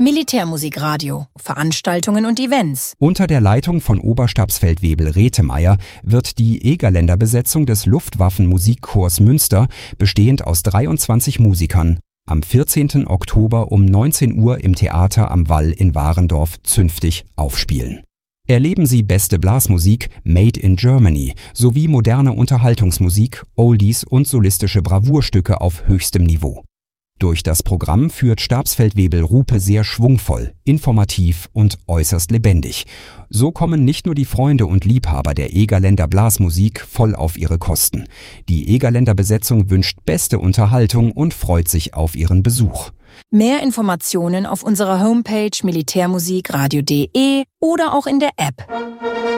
Militärmusikradio, Veranstaltungen und Events. Unter der Leitung von Oberstabsfeldwebel Rethemeyer wird die Egerländer Besetzung des Luftwaffenmusikchors Münster, bestehend aus 23 Musikern, am 14. Oktober um 19 Uhr im Theater am Wall in Warendorf zünftig aufspielen. Erleben Sie beste Blasmusik, Made in Germany, sowie moderne Unterhaltungsmusik, Oldies und solistische Bravourstücke auf höchstem Niveau. Durch das Programm führt Stabsfeldwebel Rupe sehr schwungvoll, informativ und äußerst lebendig. So kommen nicht nur die Freunde und Liebhaber der Egerländer Blasmusik voll auf ihre Kosten. Die Egerländer Besetzung wünscht beste Unterhaltung und freut sich auf ihren Besuch. Mehr Informationen auf unserer Homepage militärmusikradio.de oder auch in der App.